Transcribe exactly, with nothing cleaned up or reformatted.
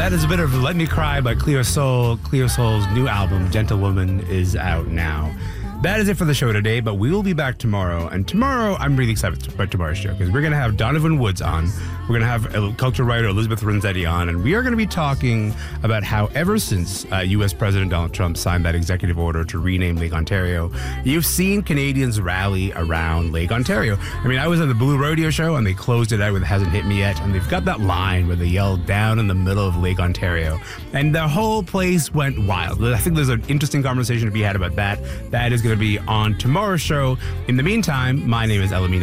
That is a bit of Let Me Cry by Cleo Soul. Cleo Soul's new album, Gentlewoman, is out now. That is it for the show today, but we will be back tomorrow. And tomorrow, I'm really excited about tomorrow's show because we're going to have Donovan Woods on. We're going to have a culture writer Elizabeth Renzetti on, and we are going to be talking about how ever since uh, U S President Donald Trump signed that executive order to rename Lake Ontario, you've seen Canadians rally around Lake Ontario. I mean, I was on the Blue Rodeo show, and they closed it out with Hasn't Hit Me Yet, and they've got that line where they yell down in the middle of Lake Ontario, and the whole place went wild. I think there's an interesting conversation to be had about that. That is going to be on tomorrow's show. In the meantime, my name is Elamina